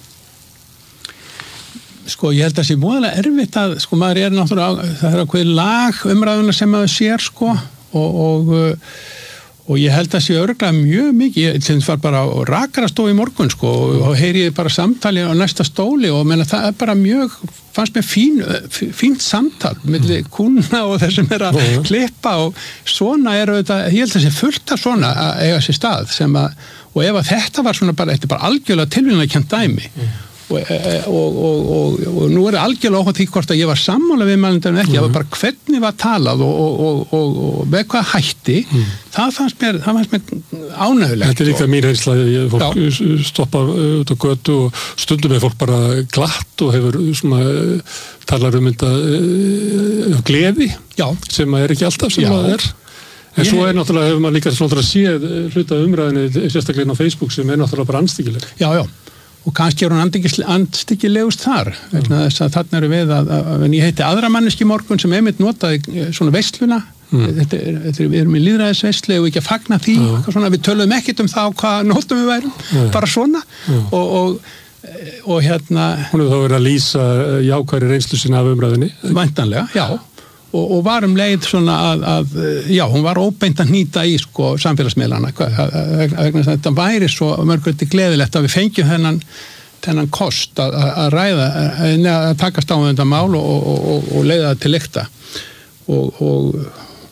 Sko ég held að það sé voðalega erfitt að, sko maður er náttúrulega, það er ákveðið lag umræðina sem maður sér sko og... og og ég held að sé örglega mjög mikið ég til þess var bara á rakarastofu í morgun sko og heyri ég bara samtali á næsta stóli og menna það er bara mjög fannst mér fín, fínt samtal milli kúnna og þessum er að klippa og svona er auðvitað, ég held að sé fullt af svona að eiga sér stað sem að, og ef að þetta var svona bara, þetta er bara algjörlega tilvíðanlega dæmi mm. og, og, og, og, og nú er það algjörlega óháð því hvort að ég var sammála við mannendum ekki, það var bara hvernig var talað og, og, og, og með hvað hætti mm. það fannst mér, það fannst mér ánægulegt. Þetta er líka mín reynsla, fólk já. Stoppa út á götu og stundum er fólk bara glatt og hefur svona talar um þetta uh, gleði já. Sem er ekki alltaf sem já. Það er en ég... svo er náttúrulega, hefur maður líka svona séð hluta umræðinni, sérstaklega á Facebook sem er náttúrulega bara andstyggileg. Já, já og kannski er hún andstyggilegust þar vegna mm. þess að þarna eru við að, að, að ég heiti aðra manneski morgun sem einmitt notaði svona veisluna mm. þetta er, þetta er, við erum í lýðræðisveislu og ekki að fagna því mm. svona, við töluðum ekkert um það hvað nótum við værum mm. bara svona mm. og, og, og hérna hún hefur þá verið að lýsa jákvæðri reynslu sinna af umræðinni væntanlega, já og, og var um leið svona að, að já, hún var óbeint að nýta í sko samfélagsmiðlana vegna þetta væri svo mörgulegt gleðilegt að við fengjum þennan, þennan kost að, að ræða að, að takast á um þetta mál og, og, og, og leiða það til lykta og, og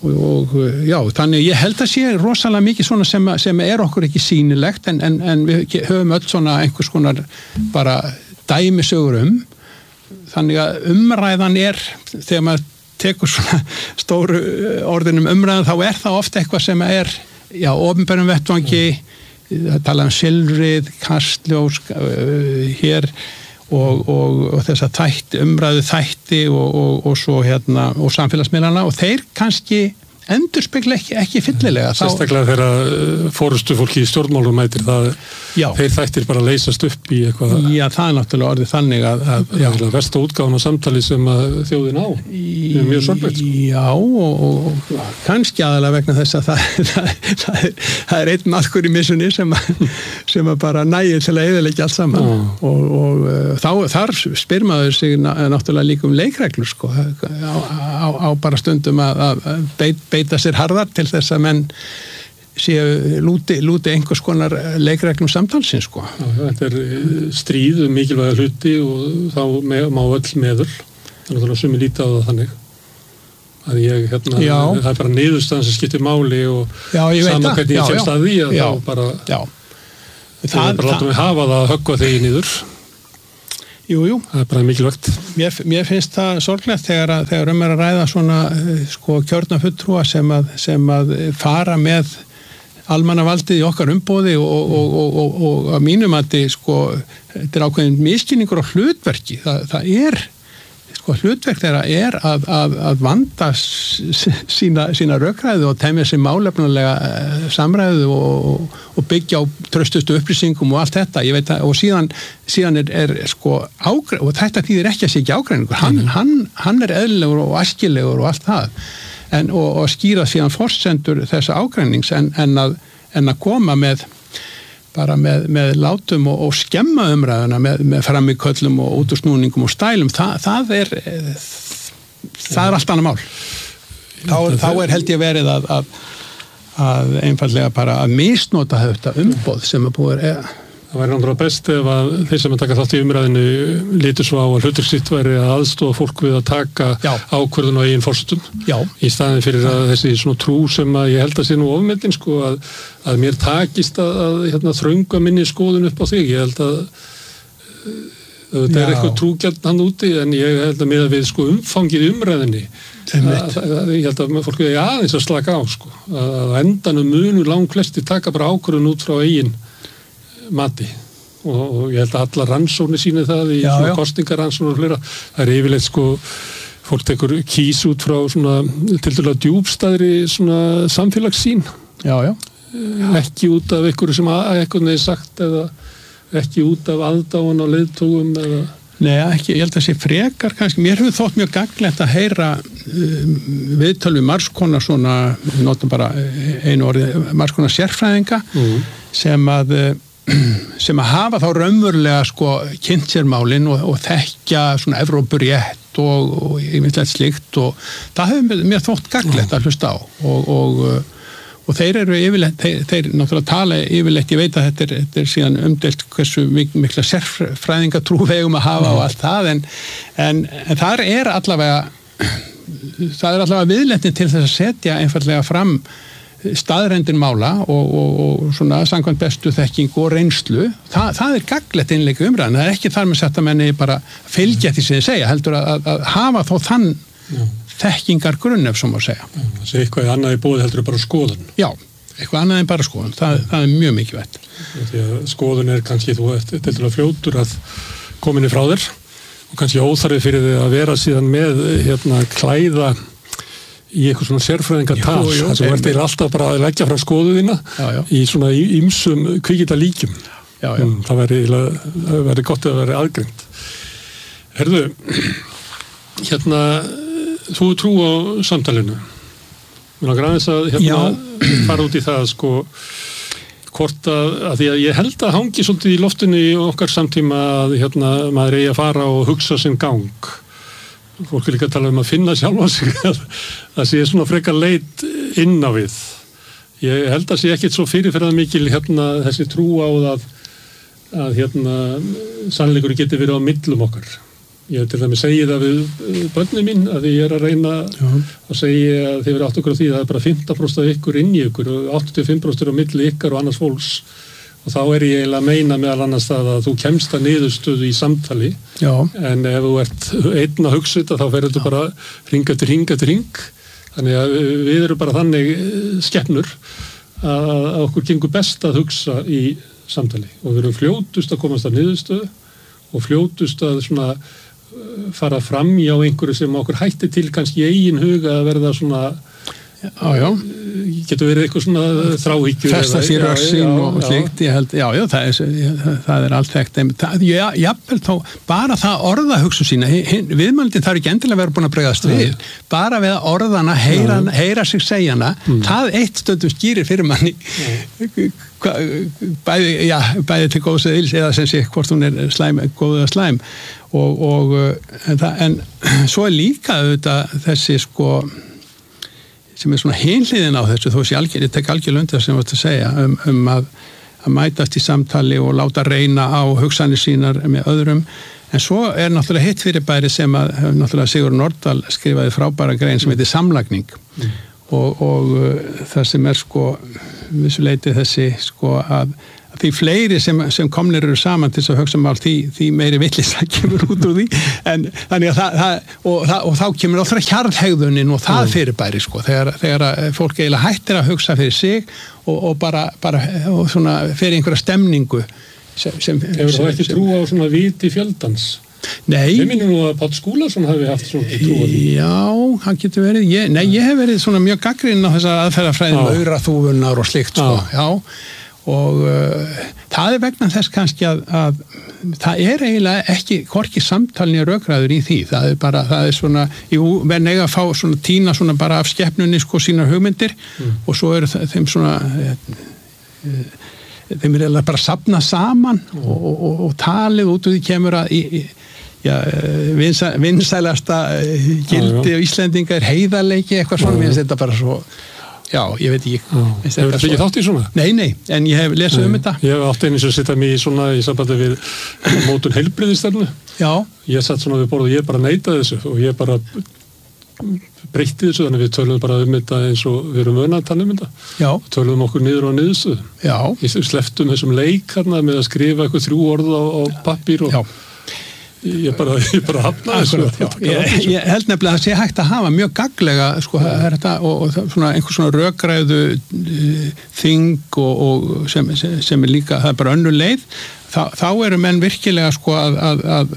og já, þannig ég held að sé rosalega mikið svona sem, sem er okkur ekki sýnilegt en, en, en við höfum öll svona einhvers konar bara dæmisögur um þannig að umræðan er þegar maður tekur svona stóru orðinum umræðan þá er það ofta eitthvað sem er já, opinberum vettvangi það tala um silfrið, kastljós uh, hér og, og, og þess að þætti, umræðu þætti og, og, og svo hérna og samfélagsmiðlana og þeir kannski endurspegla ekki, ekki fyllilega. Sérstaklega þegar fórustu fólki í stjórnmálum mætir það, já. Þeir þættir bara leysast upp í eitthvað. Já, það er náttúrulega orðið þannig að... að það er versta útgáfan á samtali sem að þjóðin á. Það er mjög sorglegt. Já, og, og kannski aðalega vegna þess að það, það, það, er, það er einn maðkur í missunni sem, sem að bara nægir til að eyðileggja allt saman. Já. Og, og þá, þar spyr maður sig náttúrulega líka um leikreglur, sko, á, á, á bara stundum að, að beit beita sér harðar til þess að menn séu lúti, lúti einhvers konar leikreglum samtalsins sko. Já, þetta er stríð um mikilvæga hluti og þá með, má öll meður þannig að sumi líta á það þannig að ég, hérna, já. Það er bara niðurstaðan sem skiptir máli og já, saman hvernig ég kemst að því að já. þá bara já. Það, það bara látum við hafa það að höggva þegi niður. Jú, jú. Það er bara mikilvægt. Mér, mér finnst það sorglegt þegar, að, þegar um er að ræða svona sko, kjörna fulltrúa sem að, sem að fara með almannavaldið í okkar umboði og, og, og, og, og að mínum að þið sko, þetta er ákveðin miskilningur á hlutverki. Það, það er, sko, hlutverk þeirra er að, að, að vanda sína, sína rökræðu og temja sér málefnulega samræðu og, og byggja á traustustu upplýsingum og allt þetta. Ég veit að, og síðan, síðan er, er sko ágræn, og þetta þýðir ekki að sé ekki ágræningur. Hann, mm. hann, hann er eðlilegur og æskilegur og allt það. En, og, og skýra síðan forsendur þessa ágrænings en, en, að, en að koma með bara með, með látum og, og skemma umræðuna með, með framíköllum og útúrsnúningum og stælum, það, það er það er allt annað mál. Þá, þá er held ég verið að, að, að einfallega bara að misnota þetta umboð sem er búið eða. Það væri náttúrulega best ef að þeir sem að taka þátt í umræðinu lítur svo á að hlutur sitt væri að aðstofa fólk við að taka já. Ákvörðun á eigin forsetum í staðin fyrir að þessi svona trú sem að ég held að sé nú ofmeldin sko að, að mér takist að, að hérna, þrönga minni skoðun upp á þig. Ég held að þetta er eitthvað trúgjarn hann úti en ég held að með að við sko umfangið umræðinni að, að, ég held að fólk við aðeins að slaka á sko að endanum munu langflesti taka bara ákvörðun út frá eigin mati og, og ég held að alla rannsóknir síni það í já, svona kostingarannsóknir og fleira. Það er yfirleitt sko fólk tekur kýs út frá svona tildulega djúpstæðri svona samfélagssýn. Já, já. Ekki út af einhverju sem eitthvað neði sagt eða ekki út af aðdáun á leiðtogum eða Nei, ekki, ég held að sé frekar kannski, mér hefur þótt mjög gagnlegt að heyra um, viðtölu margskonar svona, við notum bara einu orði, margskonar sérfræðinga mm. sem að sem að hafa þá raunverulega sko kynnt sér málin og, og þekkja svona Evrópurétt og, og ég myndi eitthvað slíkt og það hefur mér þótt gagnlegt að hlusta á og, og, og þeir eru yfirleitt, þeir, þeir náttúrulega tala yfirleitt, ég veit að þetta er, þetta er síðan umdelt hversu mik mikla sérfræðingatrú vegum að hafa og allt það en, en, en þar er allavega það er allavega viðleitni til þess að setja einfallega fram staðrendin mála og, og, og svona samkvæmt bestu þekking og reynslu, Þa, það er gagnlegt innleika umræðan, það er ekki þar með setta menni bara fylgja því sem þið segja, heldur að, að, að hafa þó þann Já. Þekkingar grunn ef svo má segja. Það sé eitthvað annað í bóði heldur bara skoðun. Já, eitthvað annað en bara skoðun, það, það er mjög mikilvægt. Því að skoðun er kannski þú eftir til að fljótur að kominni frá þér og kannski óþarfið fyrir þið að vera síðan með hérna klæða í eitthvað svona sérfræðingartal þess að þú ert eða alltaf bara að leggja frá skoðuðina já, já. Í svona ýmsum kvikita líkjum já, já. Mm, það væri, það væri gott að vera aðgreind. Herðu hérna þú trú á samtalinu mér langar aðeins að hérna fara út í það sko hvort að, að því að ég held að hangi svolítið í loftinu í okkar samtíma að hérna maður eigi að fara og hugsa sinn gang fólk er líka að tala um að finna sjálfa sig að það sé svona frekar leit inn á við. Ég held að sé ekkit svo fyrirferðað mikil hérna þessi trú á að, að hérna sannleikurinn geti verið á millum okkar. Ég til dæmis segi það við börnin mín að ég er að reyna Já. að segja að þið verið átt okkur á því að það er bara fimmtán prósent af ykkur inn í ykkur og áttatíu og fimm prósent á milli ykkar og annars fólks og þá er ég eiginlega að meina meðal annars það að þú kemst að niðurstöðu í samtali Já. En ef þú ert einn að hugsa þetta þá ferður þú bara hring eftir hring eftir hring þannig að við erum bara þannig skepnur að okkur gengur best að hugsa í samtali og við erum fljótust að komast að niðurstöðu og fljótust að svona fara fram í á einhverju sem okkur hætti til kannski eigin huga að verða svona já, já. Getur verið eitthvað svona þráhyggjur festa sér össin og slíkt ég held, já, já, það er, það er allt þekkt já, jafnvel þá, bara það orða hugsun sína, viðmældin þarf ekki endilega verið búin að bregðast við, bara við að orðana heyra, heyra sig segjana mm. það eitt stundum skýrir fyrir manni bæði, já, bæði til góðs eða ills eða sem sé hvort hún er slæm, góð eða slæm og, og en, það, en svo er líka auðvitað þessi sko sem er svona hinliðin á þessu þó sé algjör, ég tek algjör lundið sem ég vart að segja um, um að, að mætast í samtali og láta reyna á hugsanir sínar með öðrum en svo er náttúrulega hitt fyrirbæri sem að náttúrulega Sigur Nordal skrifaði frábæra grein sem heitir samlagning mm. og, og uh, það sem er sko vissuleiti þessi sko að, að því fleiri sem, sem komnir eru saman til þess að hugsa mál því, því meiri villisa kemur út úr því en þannig að það, það, og, það og þá kemur alltaf hjarðhegðunin og það fyrirbæri sko þegar, þegar fólk eiginlega hættir að hugsa fyrir sig og, og bara, bara og svona fyrir einhverja stemningu sem, sem, Hefur þú ekki trú á svona viti fjöldans? Nei. Ég minnum nú að Páll Skúlason hafi haft svona trú á því. Já, hann getur verið. Ég, nei, ég hef verið svona mjög gagnrýninn á þessar aðferðafræðum og auraþúfunar og slikt sko. Já. Og uh, það er vegna þess kannski að, að það er eiginlega ekki hvorki samtalni rökræður í því. Það er bara, það er svona, jú, menn eiga að fá svona tína svona bara af skepnunni sko sínar hugmyndir mm. og svo eru þeim svona uh, þeim er eiginlega bara safna saman mm. og, og, og talið út úr því kemur að í, í Já, vinsæ, vinsælasta gildi og Íslendinga er heiðarleiki eitthvað svona, mér finnst þetta bara svo já, ég veit ekki Hefur þetta ekki þátt í svona? Nei, nei, en ég hef lesið um þetta Ég hef átt einu sem sitta mig í svona í sambandi við mótun heilbrigðisstefnu Já Ég satt svona við borð og ég bara neitaði þessu og ég bara breytti þessu þannig við töluðum bara um þetta eins og við erum vöna að tala um þetta Já Töluðum okkur niður á niðurstöðu Já Ég sleftum þessum leik hérna með að skrifa eitthvað þrjú orð á, á pappír og Já Ég bara, ég bara hafna þessu. Ég, ég held nefnilega að það sé hægt að hafa mjög gagnlega sko, þetta, og, og svona, einhver svona rökræðu uh, þing og, og sem, sem er líka, það er bara önnur leið, Þa, þá eru menn virkilega sko, að, að, að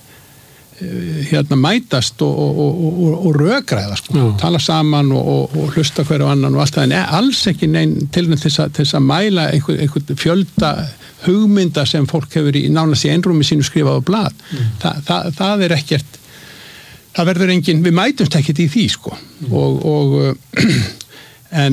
uh, hérna, mætast og, og, og, og rökræða, sko, tala saman og, og hlusta hverju annan og allt það, en alls ekki neinn tilnætt til þess að mæla einhver, einhver fjölda hugmynda sem fólk hefur í nánast í einrúmi sínu skrifað á blað mm. Þa, það, það er ekkert það verður engin, við mætumst ekkert í því sko mm. og, og en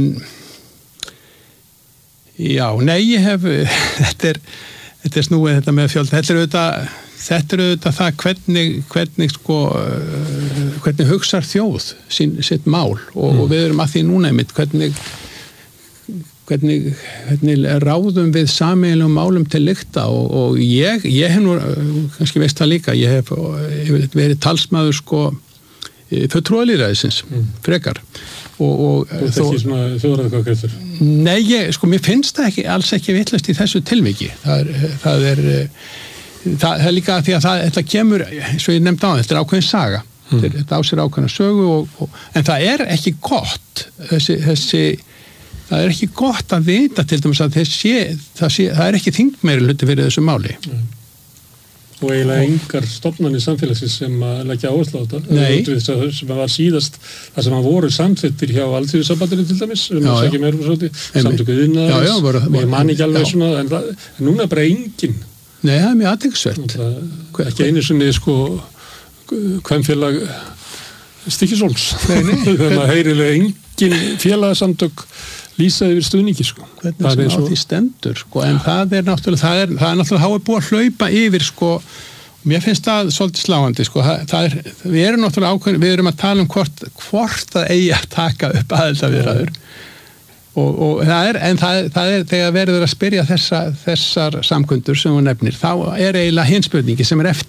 já, nei ég hef þetta er, þetta er snúið þetta með fjöld þetta er auðvitað, þetta er auðvitað það hvernig, hvernig sko hvernig hugsar þjóð sín, sitt mál og, mm. og við erum að því núna einmitt hvernig Hvernig, hvernig ráðum við sameiginlegum málum til lykta og, og ég, ég hef nú, kannski veist það líka, ég hef, hef verið talsmaður sko fulltrúalýðræðisins, mm. frekar. Og, og þú ert ekki svona þjóðræðakvæðkvæður? Nei, ég, sko, mér finnst það ekki, alls ekki vitlaust í þessu tilviki. Það er, það er, það, það er líka því að það, þetta kemur, eins og ég nefndi á það, þetta er ákveðin saga. Mm. Þetta á sér ákveðina sögu, og, og, en það er ekki gott, þessi, þessi það er ekki gott að vita til dæmis að sé, það, sé, það er ekki þingmeiri hluti fyrir þessu máli. Nei. Og eiginlega engar stofnanir samfélagsins sem að leggja áherslu á þetta. Nei. Sem var síðast, það sem að voru samþyttir hjá Alþýðusambandinu til dæmis, um að segja meira um samtöku iðnaðarins, og ég man ekki alveg svona, en, það, en núna er bara engin. Nei, það er mjög athyglisvert. Ekki einu sinni, sko, kvenfélag Stykkishólms. Þannig að heyrilega engin félagsamtök lýsa yfir stuðningi, sko. Hvernig sem á því stendur, sko, en það er náttúrulega, það er, það er náttúrulega þá er búið að hlaupa yfir, sko, mér finnst það svolítið sláandi, sko, það, það er, við erum náttúrulega ákveðin, við erum að tala um hvort, hvort að eigi að taka upp aðildarviðræður og, og það er, en það, það er, þegar verður að spyrja þessa, þessar samkundur sem hún nefnir, þá er eiginlega hin spurningi sem er eftir,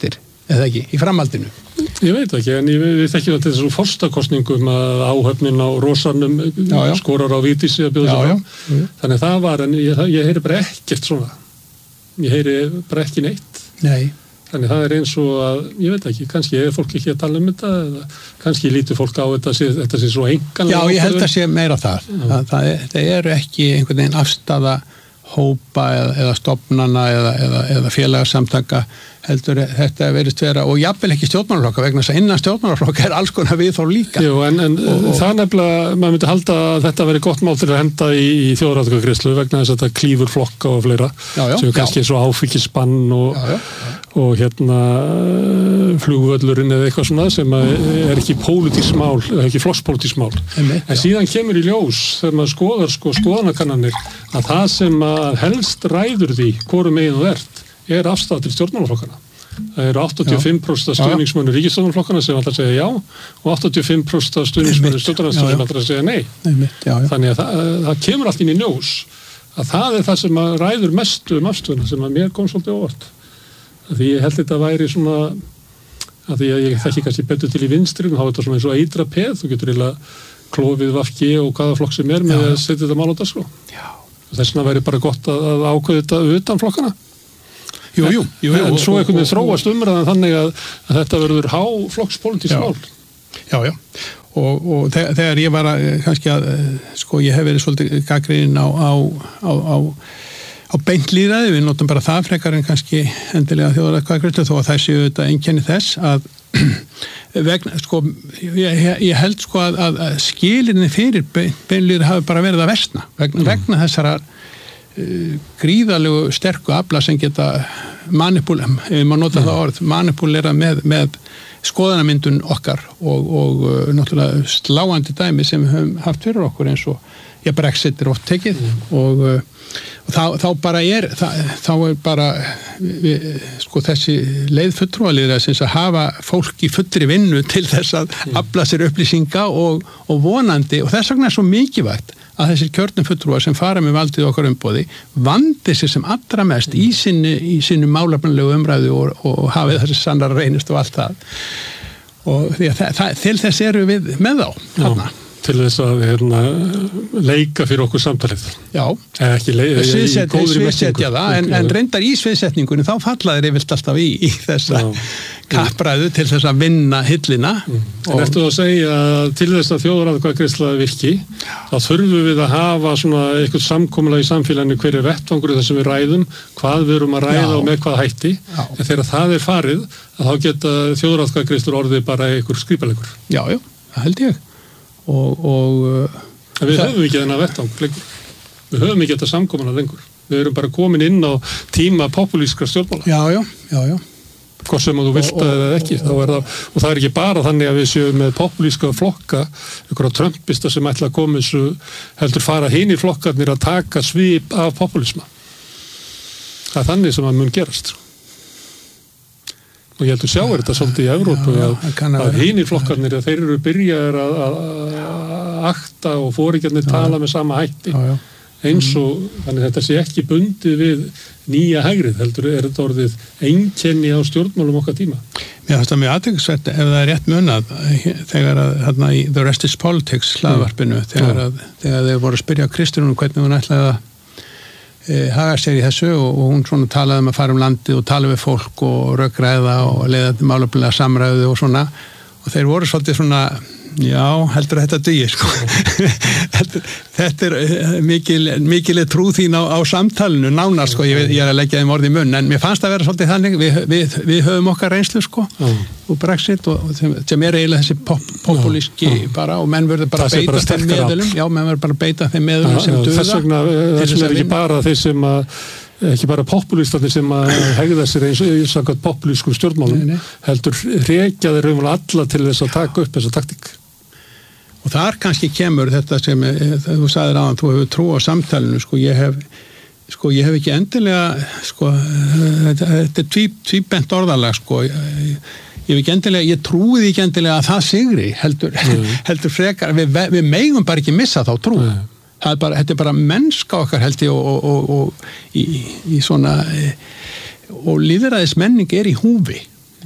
eða ekki, í framhaldinu? Ég veit ekki, en ég, við þekkjum þetta þessum forstakostningum að áhöfnin á Rósanum já, já. skorar á Vídísi að bjóða sér fram. Þannig það var, en ég, ég heyri bara ekkert svona. Ég heyri bara ekki neitt. Nei. Þannig það er eins og að, ég veit ekki, kannski er fólk ekki að tala um þetta, eða kannski lítur fólk á þetta, þetta sé svo enganlega. Já, ég held að sé meira það. Það, það, er, það eru ekki einhvern veginn afstafa hópa eða, eða stofnana eða, eða, eða félagarsamtaka heldur þetta verðist vera og jafnvel ekki stjórnmálaflokka vegna þess að innan stjórnmálaflokka er alls konar við þá líka. Jú, en, en og, og, það nefnilega, maður myndi halda að þetta veri gott mál til að henda í, í þjóðaratkvæðagreiðslu vegna þess að þetta klífur flokka og fleira já, já, sem er kannski svo áfengisbann og, já, já, já. og hérna flugvöllurinn eða eitthvað svona sem er ekki pólitískt mál, ekki flokkspólitískt mál. En síðan kemur í ljós þegar maður skoðar sko skoðanakannanir að það sem að helst ræður því hvorum megin þú ert er afstæða til stjórnmálaflokkana. Það eru áttatíu og fimm prósent stuðningsmönnur ríkisstjórnarflokkana sem alltaf segja já og áttatíu og fimm prósent stuðningsmönnur stjórnarandstöðu sem alltaf segja nei. Einmitt, já, já. Þannig að það, það kemur allt inn í ljós að það er það sem að ræður mestu um afstöðuna sem að mér kom svolítið óvart. Því ég held þetta væri svona að því að ég þekki kannski betur til í vinstri þá er þetta svona eins og eitra peð, þú getur eiginlega klofið V G og hvaða flokk sem er með já, að setja þetta mál á dagskrá. Þess vegna væri bara gott að, að ákveða þetta utan flokkana. Jú, jú, jú, jú, en svo einhvern veginn þróast umræðan þannig að, að þetta verður háflokkspólitískt mál. Já, já. Og, og þegar ég var að, kannski að, sko, ég hef verið svolítið gagnrýninn á, á, á, á, á beintlýðræði, við notum bara það frekar en kannski endilega þjóðaratkvæðagreiðslu þó að það séu þetta einkenni þess að vegna, sko, ég, ég held sko að, að, að skilinni fyrir beintlýðræði hafi bara verið að versna vegna, mm. vegna þessara gríðalegu sterku afla sem geta manipúla, ef maður nota það orð manipúlera með, með skoðanamyndun okkar og, og uh, náttúrulega sláandi dæmi sem við höfum haft fyrir okkur eins og ja, Brexit er oft tekið mm. og, uh, og þá, þá bara er það, þá er bara við, sko þessi leiðfulltrúalýðræðis sem að hafa fólk í fullri vinnu til þess að mm. afla sér upplýsinga og, og vonandi og þess vegna er svo mikilvægt að þessir kjörnum fulltrúar sem fara með valdið okkar umboði vandi sér sem allra mest í sinni, í sinni málefnilegu umræðu og, og, og hafið þessi sannar reynist og allt það og því að það, það, til þess eru við með þá þarna. Til þess að hérna, leika fyrir okkur samtalið. Já, ekki leika í góðri sviðsetja það, en, en reyndar í sviðsetningunni þá fallaðir yfirlt alltaf í, í þessa kappræðu til þess að vinna hillina. Mm. En ertu að segja að til þess að þjóðaratkvæðagreiðsla virki, þá þurfum við að hafa svona eitthvað samkomulag í samfélaginu hver er vettvangur þess að við ræðum, hvað við erum að ræða Já. Og með hvað hætti, Já. En þegar það er farið, að þá geta þjóðaratkvæðagreiðslur orðið bara einhver skrípalegur. Já, já, það held ég. Og, og við það, höfum ekki þennan vettvang lengur við höfum ekki þetta samkomuna lengur við erum bara komin inn á tíma populískra stjórnmála já, já, já, já. hvort sem þú vilt það eða ekki þá er það, og það er ekki bara þannig að við séum með populíska flokka einhverja trumpista sem ætla að koma þessu heldur fara hinir flokkarnir að taka svip af populísma það er þannig sem að mun gerast og ég heldur sjá er þetta svolítið í Evrópu já, já, að, að hinir flokkarnir að þeir eru byrjaðir að, að akta og fóringjarnir tala með sama hætti já, já. eins og þannig þetta sé ekki bundið við nýja hægrið heldur er þetta orðið einkenni á stjórnmálum okkar tíma. Mér finnst það mjög athyglisvert ef það er rétt munað þegar að hérna í The Rest is Politics hlaðvarpinu mm. þegar, að, þegar þeir voru að spyrja Kristrúnu hvernig hún ætlaði að haga sér í þessu og, og hún svona talaði um að fara um landið og tala við fólk og röggræða og leiða málefnilega samræðu og svona og þeir voru svolítið svona já, heldur að þetta dugi sko. Þetta er mikil, mikil trú þín á, á samtalinu nánar sko, ég, ég er að leggja þeim orð í munn en mér fannst það vera svolítið þannig við, við, við höfum okkar reynslu sko mm. og Brexit og sem er eiginlega þessi pop, populíski mm. bara og menn verður bara að beita þeim meðlum já, menn verður bara að beita þeim meðlum sem duða þess vegna, þess vegna er ekki bara þeir sem að ekki bara populístarnir sem að hegða sér eins og einstaklega populískum stjórnmálum nei, nei. Heldur rekja þeir raunverulega alla til þess að taka upp þessa taktík og þar kannski kemur þetta sem þú sagðir áðan, þú hefur trú á samtalenu sko ég hef, sko, ég hef ekki endilega sko, þetta er tví, tvíbent orðalag sko ég, ég hef ekki endilega, ég trúið ekki endilega að það sigri heldur, mm. heldur frekar, við, við megum bara ekki missa þá trú mm. það er bara, þetta er bara mennska okkar held ég og, og, og, og í, í svona og lýðræðis menning er í húfi mm.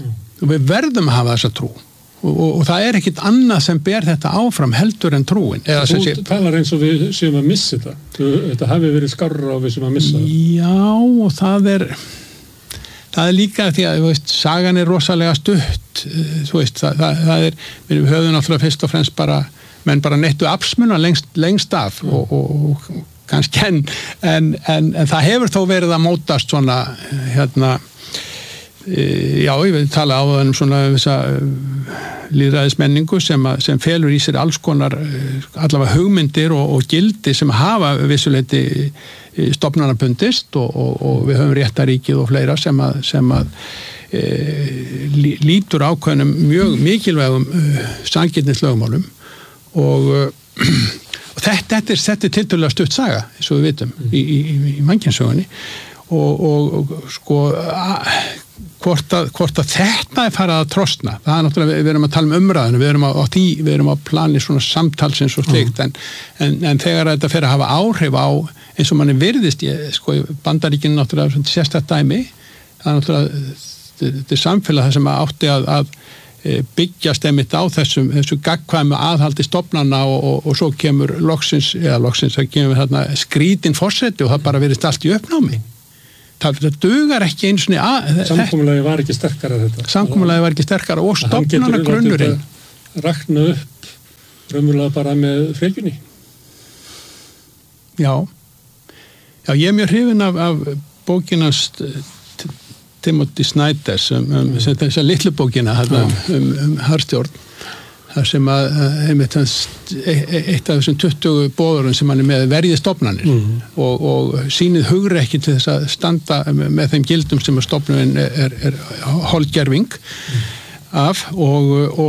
við verðum að hafa þessa trú og, og, og það er ekkit annað sem ber þetta áfram heldur en trúin. Eða, þú sé, talar eins og við séum að missa þetta. Þetta hafi verið skárra og við séum að missa það. Já, og það er það er líka því að, þú veist, sagan er rosalega stutt, þú veist, það, það, það er, við höfum náttúrulega fyrst og fremst bara, menn bara nettu afsmuna lengst, lengst af mm. og, og, og kannski en, en, en, en það hefur þó verið að mótast svona, hérna, já, ég vil tala á það um svona þessa lýðræðismenningu sem, að, sem felur í sér alls konar allavega hugmyndir og, og gildi sem hafa vissuleiti stofnanabundist og, og, og við höfum réttaríkið og fleira sem að, sem að e, lítur ákveðnum mjög mikilvægum e, sanngirnislögmálum og, og þetta, þetta er, þetta er tiltölulega stutt saga, eins og við vitum, mm. í, í, í mannkynssögunni og, og, og sko að Hvort að, hvort að þetta er farið að trosna, það er náttúrulega, við erum að tala um umræðinu, við erum á, á því, við erum á plani svona samtalsins og slikt, mm. en, en, en þegar þetta fer að hafa áhrif á, eins og manni virðist, ég, sko, Bandaríkinn náttúrulega sérstætt dæmi, það er náttúrulega, þetta er samfélag það sem átti að, að byggjast einmitt á þessum, þessu gagnkvæmu aðhaldi stofnana og, og, og svo kemur loksins, eða loksins, það kemur þarna skrítin forseti og það bara virðist allt í uppnámi. Það, það dugar ekki eins og niður samkomulagi var ekki sterkara þetta samkomulagi var ekki sterkara og stofnana grunnurinn rakna upp raunverulega bara með frekjunni já já ég er mjög hrifinn af, af bókinast Timothy Snyder sem um, um, þessa litlu bókina um, um, um harðstjórn þar sem að einmitt hans eitt af þessum tuttugu boðurum sem hann er með verið stofnanir mm. og, og sýnið hugrekki til þess að standa með þeim gildum sem að stofnunin er, er, er hálfgerving mm. af og, og